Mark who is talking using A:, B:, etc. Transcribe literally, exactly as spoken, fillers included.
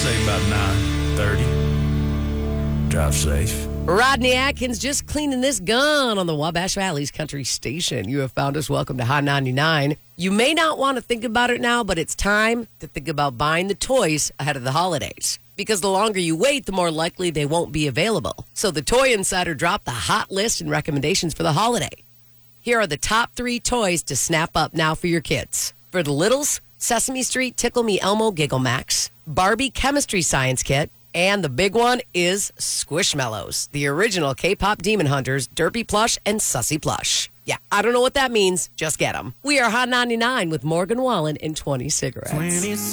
A: say about nine thirty. Drive safe.
B: Rodney Atkins just cleaning this gun on the Wabash Valley's country station. You have found us. Welcome to Hot ninety-nine. You may not want to think about it now, but it's time to think about buying the toys ahead of the holidays. Because the longer you wait, the more likely they won't be available. So the Toy Insider dropped the hot list and recommendations for the holiday. Here are the top three toys to snap up now for your kids. For the littles, Sesame Street Tickle Me Elmo Giggle Max, Barbie Chemistry Science Kit, and the big one is Squishmallows, the original K-pop Demon Hunters, Derpy Plush, and Sussy Plush. Yeah, I don't know what that means. Just get them. We are Hot ninety-nine with Morgan Wallen and twenty cigarettes. twenty